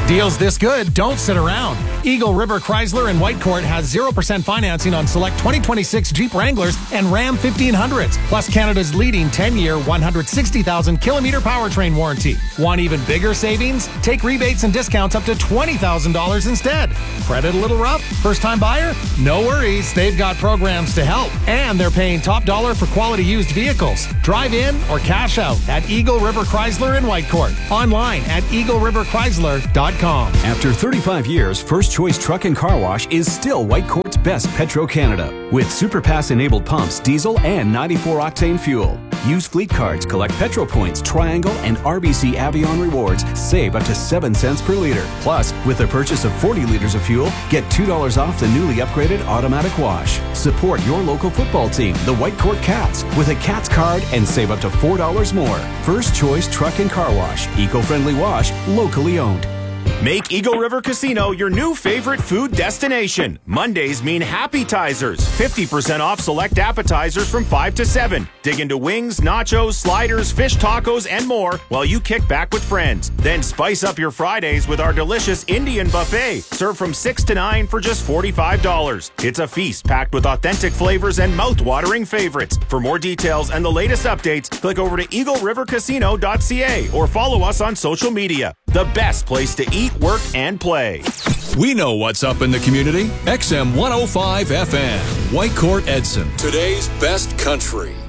Deals this good don't sit around. Eagle River Chrysler in Whitecourt has 0% financing on select 2026 Jeep Wranglers and Ram 1500s, plus Canada's leading 10-year, 160,000-kilometer powertrain warranty. Want even bigger savings? Take rebates and discounts up to $20,000 instead. Credit a little rough? First-time buyer? No worries. They've got programs to help. And they're paying top dollar for quality used vehicles. Drive in or cash out at Eagle River Chrysler in Whitecourt. Online at eagleriverchrysler.com. After 35 years, First Choice Truck and Car Wash is still Whitecourt's best Petro-Canada. With SuperPass-enabled pumps, diesel, and 94-octane fuel. Use fleet cards, collect Petro Points, Triangle, and RBC Avion Rewards. Save up to 7 cents per liter. Plus, with the purchase of 40 liters of fuel, get $2 off the newly upgraded automatic wash. Support your local football team, the Whitecourt Cats, with a Cats card and save up to $4 more. First Choice Truck and Car Wash. Eco-friendly wash, locally owned. Make Eagle River Casino your new favorite food destination. Mondays mean Happytizers. 50% off select appetizers from 5 to 7. Dig into wings, nachos, sliders, fish tacos, and more while you kick back with friends. Then spice up your Fridays with our delicious Indian buffet. Served from 6 to 9 for just $45. It's a feast packed with authentic flavors and mouth-watering favorites. For more details and the latest updates, click over to eaglerivercasino.ca or follow us on social media. The best place to eat, work, and play. We know what's up in the community. XM 105 FM. Whitecourt Edson. Today's best country.